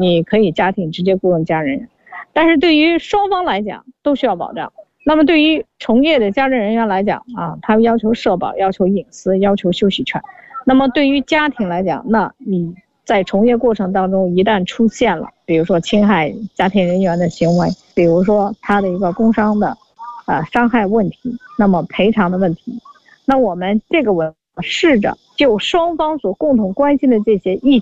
你可以家庭直接雇佣家人，但是对于双方来讲都需要保障。那么对于从业的家政人员来讲他们要求社保，要求隐私，要求休息权。那么对于家庭来讲，那你在从业过程当中一旦出现了比如说侵害家庭人员的行为，比如说他的一个工伤的伤害问题，那么赔偿的问题，那我们这个试着就双方所共同关心的这些一